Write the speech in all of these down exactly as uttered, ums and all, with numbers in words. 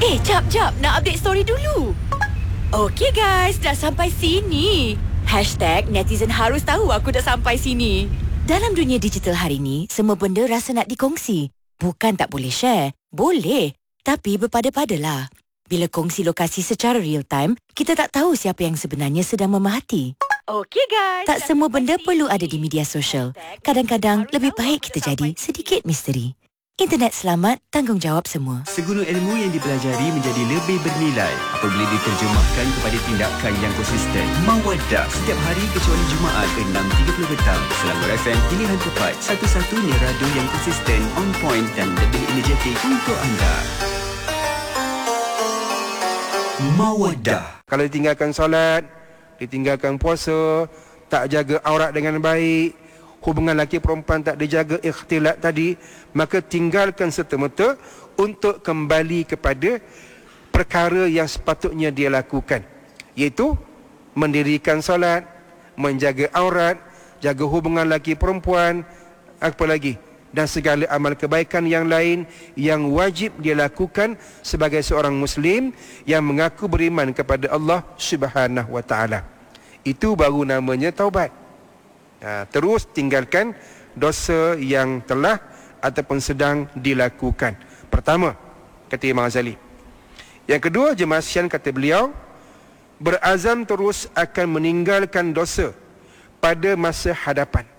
Eh, jap, jap. Nak update story dulu. Okey guys, dah sampai sini. Hashtag netizen harus tahu aku dah sampai sini. Dalam dunia digital hari ni, semua benda rasa nak dikongsi. Bukan tak boleh share. Boleh. Tapi berpada-padalah. Bila kongsi lokasi secara real time, kita tak tahu siapa yang sebenarnya sedang memerhati. Okey guys. Tak semua benda perlu ada di media sosial. Kadang-kadang lebih baik kita jadi sedikit misteri. Internet selamat, tanggungjawab semua. Segunu ilmu yang dipelajari menjadi lebih bernilai apabila diterjemahkan kepada tindakan yang konsisten. Mawaddah setiap hari kecuali Jumaat enam tiga puluh petang. Selangor F M, pilihan tepat. Satu-satunya radio yang konsisten, on point dan lebih energetik untuk anda. Mawaddah. Kalau ditinggalkan solat, ditinggalkan puasa, tak jaga aurat dengan baik, hubungan lelaki perempuan tak dijaga ikhtilat tadi, maka tinggalkan serta-merta untuk kembali kepada perkara yang sepatutnya dia lakukan, iaitu mendirikan solat, menjaga aurat, jaga hubungan lelaki perempuan, apa lagi, dan segala amal kebaikan yang lain yang wajib dia lakukan sebagai seorang Muslim yang mengaku beriman kepada Allah Subhanahu wa taala. Itu baru namanya taubat. Ha, terus tinggalkan dosa yang telah ataupun sedang dilakukan. Pertama, kata Imam Ghazali. Yang kedua, jemaah sekalian, kata beliau, berazam terus akan meninggalkan dosa pada masa hadapan.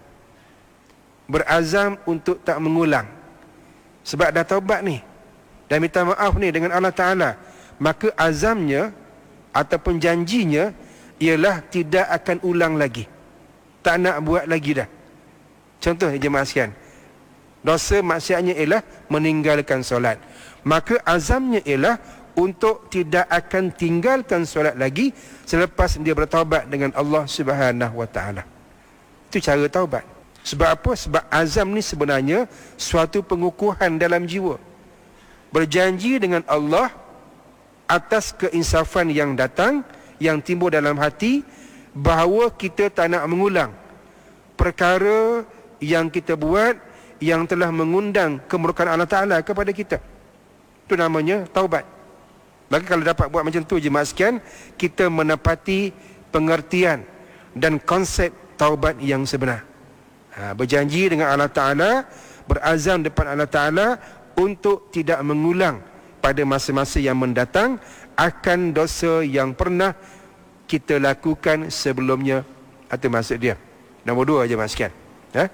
Berazam untuk tak mengulang. Sebab dah taubat ni, dan minta maaf ni dengan Allah Ta'ala, maka azamnya ataupun janjinya ialah tidak akan ulang lagi. Tak nak buat lagi dah. Contoh jemaah sekalian, dosa maksiatnya ialah meninggalkan solat. Maka azamnya ialah untuk tidak akan tinggalkan solat lagi selepas dia bertaubat dengan Allah Subhanahu wa taala. Itu cara taubat. Sebab apa? Sebab azam ni sebenarnya suatu pengukuhan dalam jiwa. Berjanji dengan Allah atas keinsafan yang datang, yang timbul dalam hati, bahawa kita tak nak mengulang perkara yang kita buat yang telah mengundang kemurkaan Allah Ta'ala kepada kita. Itu namanya taubat. Maka kalau dapat buat macam tu jemaah sekalian, kita menepati pengertian dan konsep taubat yang sebenar. Ha, berjanji dengan Allah Ta'ala, berazam depan Allah Ta'ala untuk tidak mengulang pada masa-masa yang mendatang akan dosa yang pernah kita lakukan sebelumnya. Itu maksud dia. Nombor dua jemaah sekalian. Ha?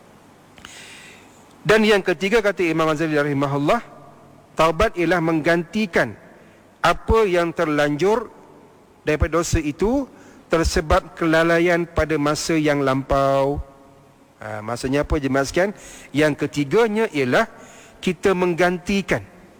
Dan yang ketiga, kata Imam Ghazali rahimahullah, taubat ialah menggantikan apa yang terlanjur daripada dosa itu tersebab kelalaian pada masa yang lampau. Ha, maksudnya apa jemaah sekalian? Yang ketiganya ialah kita menggantikan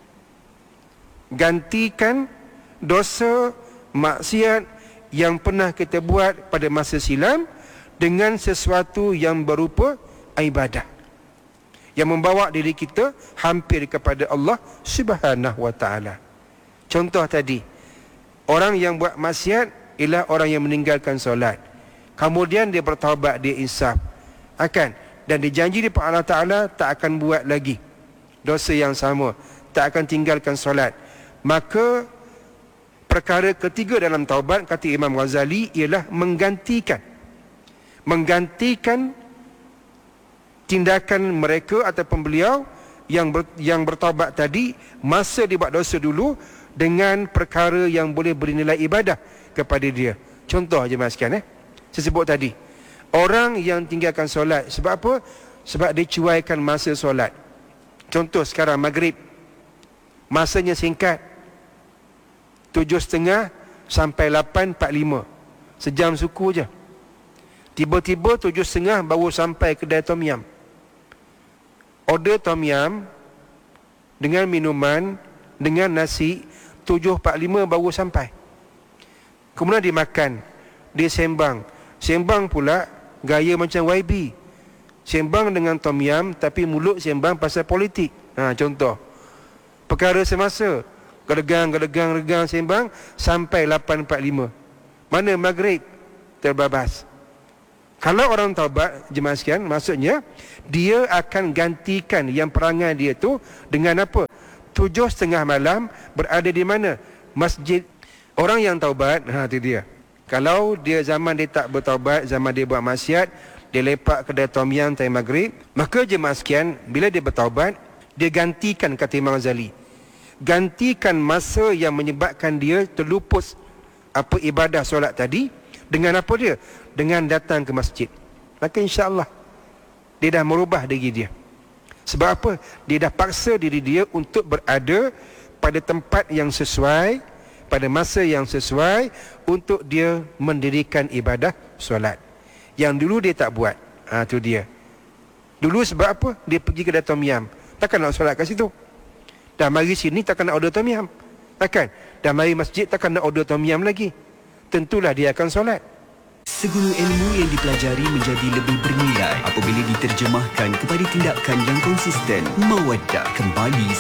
gantikan dosa maksiat yang pernah kita buat pada masa silam dengan sesuatu yang berupa ibadah yang membawa diri kita hampir kepada Allah Subhanahu wa taala. Contoh tadi, orang yang buat maksiat ialah orang yang meninggalkan solat. Kemudian dia bertaubat, dia insaf. Akan dan dijanji di Allah Taala tak akan buat lagi dosa yang sama, tak akan tinggalkan solat. Maka perkara ketiga dalam taubat, kata Imam Ghazali, ialah menggantikan menggantikan tindakan mereka ataupun beliau yang ber, yang bertaubat tadi masa dia buat dosa dulu dengan perkara yang boleh bernilai ibadah kepada dia. Contoh jemaah sekalian, eh saya sebut tadi, orang yang tinggalkan solat. Sebab apa? Sebab dia cuaikan masa solat. Contoh sekarang maghrib, masanya singkat, tujuh setengah sampai lapan empat puluh lima, sejam suku je. Tiba-tiba tujuh setengah baru sampai kedai tom yam. Order tom yam dengan minuman, dengan nasi, tujuh empat puluh lima baru sampai. Kemudian dia makan, dia sembang. Sembang pula gaya macam Y B. Sembang dengan tom yam tapi mulut sembang pasal politik. Ha, contoh. Perkara semasa, gelegang, gelegang, gelegang sembang sampai lapan empat puluh lima. Mana maghrib? Terbabas. Kalau orang taubat, jemaah sekalian, maksudnya dia akan gantikan yang perangai dia tu dengan apa? Tujuh setengah malam berada di mana? Masjid. Orang yang taubat, ha tu dia. Kalau dia zaman dia tak bertaubat, zaman dia buat maksiat, dia lepak kedai tom yam time maghrib, maka jemaah sekian, bila dia bertaubat, dia gantikan, kata Imam Ghazali, gantikan masa yang menyebabkan dia terluput apa ibadah solat tadi, dengan apa dia? Dengan datang ke masjid. Maka insya-Allah dia dah merubah diri dia. Sebab apa? Dia dah paksa diri dia untuk berada pada tempat yang sesuai, pada masa yang sesuai untuk dia mendirikan ibadah solat. Yang dulu dia tak buat. Ha tu dia. Dulu sebab apa? Dia pergi kedai tom yam. Takkan nak solat kat situ. Dah mari sini takkan nak order tom yam. Takkan? Dah mari masjid takkan nak order tom yam lagi. Tentulah dia akan solat. Segala ilmu yang dipelajari menjadi lebih bernilai apabila diterjemahkan kepada tindakan yang konsisten. Mawaddah kembali